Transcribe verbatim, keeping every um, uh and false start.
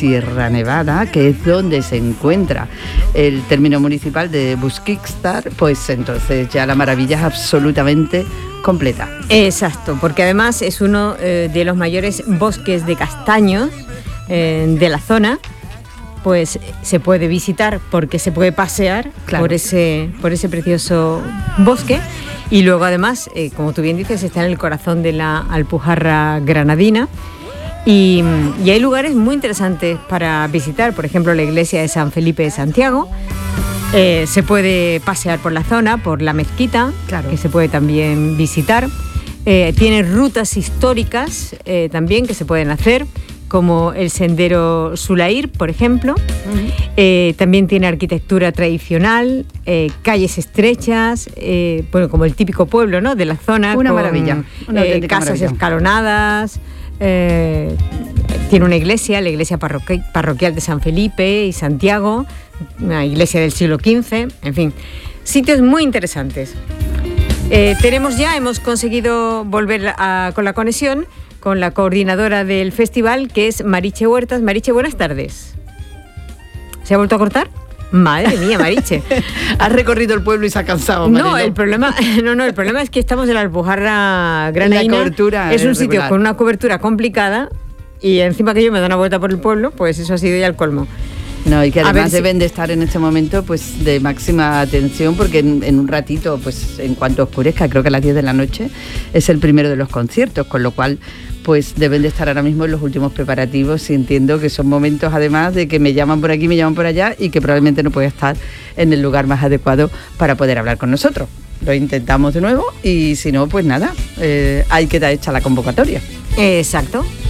Sierra Nevada, que es donde se encuentra el término municipal de Busquixtar, pues entonces ya la maravilla es absolutamente completa. Exacto, porque además es uno eh, de los mayores bosques de castaños eh, de la zona. Pues se puede visitar porque se puede pasear claro. por ese por ese precioso bosque, y luego además, eh, como tú bien dices, está en el corazón de la Alpujarra granadina, y, y hay lugares muy interesantes para visitar. Por ejemplo, la iglesia de San Felipe de Santiago. Eh, se puede pasear por la zona, por la mezquita, claro. que se puede también visitar. Eh, tiene rutas históricas eh, también que se pueden hacer, como el sendero Sulair, por ejemplo. Uh-huh. Eh, también tiene arquitectura tradicional, eh, calles estrechas, eh, bueno, como el típico pueblo, ¿no?, de la zona. Una con, maravilla. Una eh, casas maravilla. escalonadas. Eh, tiene una iglesia, la iglesia parroqui- parroquial de San Felipe y Santiago, una iglesia del siglo quince, en fin, sitios muy interesantes. Eh, tenemos ya, hemos conseguido volver a, con la conexión con la coordinadora del festival, que es Mariche Huertas. Mariche, buenas tardes. ¿Se ha vuelto a cortar? Madre mía, Mariche. Has recorrido el pueblo y se ha cansado, Marilo. No, el problema, no, no, el problema es que estamos en la Alpujarra granadina. La cobertura es un es sitio regular. con una cobertura complicada, y encima que yo me da una vuelta por el pueblo, pues eso ha sido ya el colmo. No, y que además si... deben de estar en este momento pues de máxima atención, porque en, en un ratito, pues en cuanto oscurezca, creo que a las diez de la noche, es el primero de los conciertos, con lo cual pues deben de estar ahora mismo en los últimos preparativos, y entiendo que son momentos además de que me llaman por aquí, me llaman por allá, y que probablemente no pueda estar en el lugar más adecuado para poder hablar con nosotros. Lo intentamos de nuevo, y si no, pues nada, eh, hay que dar hecha la convocatoria. Exacto.